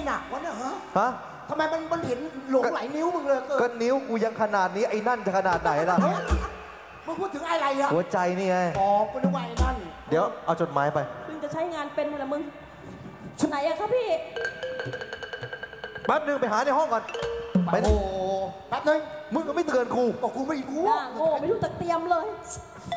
หนักวะเนี่ยฮะฮะทำไมมันเห็นหลงไหลนิ้วมึงเลยก็นิ้วกูยังขนาดนี้ไอ้นั่นจะขนาดไหนล่ะเฮ้ยมึงพูดถึงอะไรอะหัวใจนี่ไงอ๋อกูนึกว่าไอ้นั่นเดี๋ยวเอาจดหมายไปมึงจะใช้งานเป็นเหรอมึงไหนอะครับพี่แป๊บนึงไปหาในห้องก่อนไปโอ้โหแป๊บนึงมึงก็ไม่เตือนกูบอกกูไม่รู้หน้าโง่ไม่รู้ตักเตรียมเลย